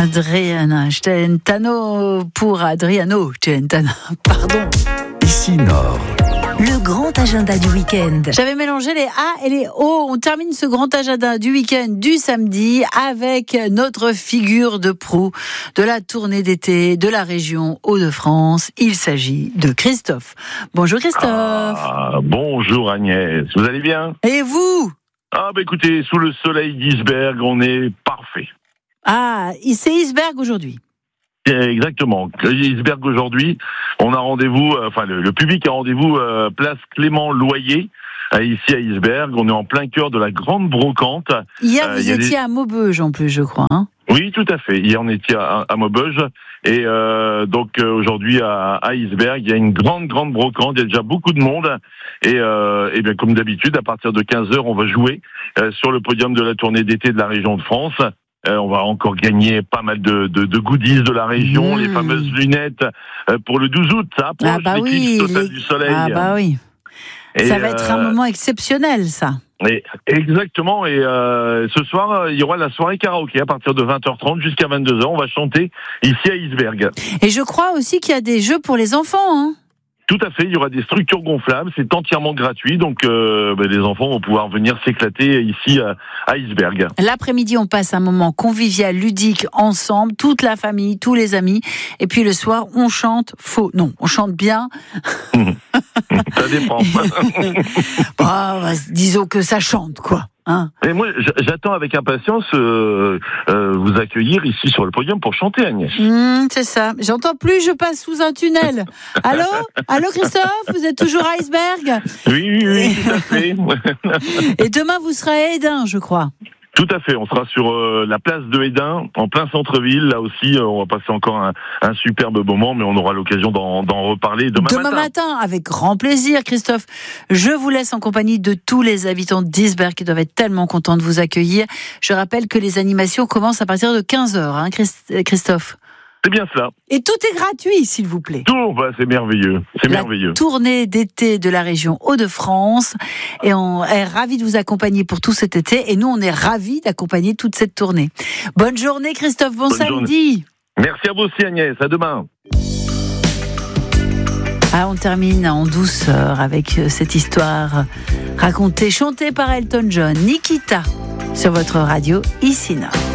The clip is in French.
Adriana Celentano pour Adriano Celentano, pardon. Ici Nord. Le grand agenda du week-end. J'avais mélangé les A et les O. On termine ce grand agenda du week-end du samedi avec notre figure de proue de la tournée d'été de la région Hauts-de-France. Il s'agit de Christophe. Bonjour Christophe. Bonjour Agnès, vous allez bien? Et vous? Écoutez, sous le soleil d'Isberg, on est parfait. C'est Isberg aujourd'hui. Exactement. Isberg aujourd'hui, on a rendez-vous, le public a rendez-vous place Clément Loyer, ici à Isberg. On est en plein cœur de la grande brocante. Hier, vous étiez à Maubeuge en plus, je crois. Hein. Oui, tout à fait. Hier, on était à Maubeuge. Et donc aujourd'hui, à Isberg, il y a une grande brocante. Il y a déjà beaucoup de monde. Et bien, comme d'habitude, à partir de 15h, on va jouer sur le podium de la tournée d'été de la région de France. On va encore gagner pas mal de goodies de la région, les fameuses lunettes pour le 12 août, ça approche, l'éclipse totale du soleil. Oui. Et ça va être un moment exceptionnel, ça. Exactement, et ce soir, il y aura la soirée karaoké à partir de 20h30 jusqu'à 22h. On va chanter ici à Isberg. Et je crois aussi qu'il y a des jeux pour les enfants, hein. Tout à fait, il y aura des structures gonflables, c'est entièrement gratuit, donc les enfants vont pouvoir venir s'éclater ici à Isberg. L'après-midi, on passe un moment convivial, ludique, ensemble, toute la famille, tous les amis, et puis le soir, on chante on chante bien. Ça dépend. Disons que ça chante, quoi. Hein. Et moi, j'attends avec impatience vous accueillir ici sur le podium pour chanter, Agnès. C'est ça. J'entends plus, je passe sous un tunnel. Allô Christophe, vous êtes toujours à Isberg? Oui, tout à fait. Et demain, vous serez à Hédin, je crois. Tout à fait, on sera sur la place de Hédin, en plein centre-ville. Là aussi, on va passer encore un superbe moment, mais on aura l'occasion d'en reparler demain matin. Avec grand plaisir, Christophe. Je vous laisse en compagnie de tous les habitants d'Isberg qui doivent être tellement contents de vous accueillir. Je rappelle que les animations commencent à partir de 15h, hein, Christophe. C'est bien cela. Et tout est gratuit, s'il vous plaît. C'est merveilleux. La tournée d'été de la région Hauts-de-France. Et on est ravis de vous accompagner pour tout cet été. Et nous, on est ravis d'accompagner toute cette tournée. Bonne journée, Christophe. Bon samedi. Merci à vous aussi, Agnès. À demain. On termine en douceur avec cette histoire racontée, chantée par Elton John. Nikita, sur votre radio, ici Nord.